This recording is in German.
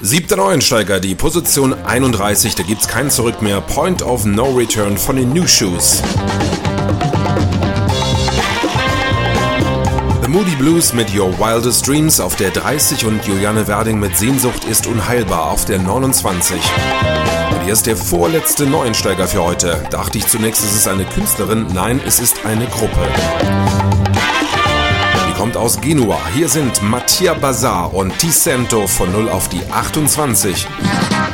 Siebter Neuensteiger, die Position 31, da gibt's kein Zurück mehr. Point of No Return von den New Shoes. The Moody Blues mit Your Wildest Dreams auf der 30 und Juliane Werding mit Sehnsucht ist unheilbar auf der 29. Und hier ist der vorletzte Neuensteiger für heute. Dachte ich zunächst, es ist eine Künstlerin. Nein, es ist eine Gruppe. Kommt aus Genua. Hier sind Mattia Bazar und Ticento von 0 auf die 28.